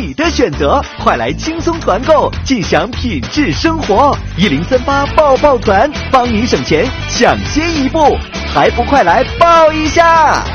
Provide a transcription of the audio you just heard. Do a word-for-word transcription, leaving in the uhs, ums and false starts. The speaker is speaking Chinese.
你的选择，快来轻松团购，尽享品质生活。一零三八抱抱团，帮您省钱，抢先一步，还不快来抱一下！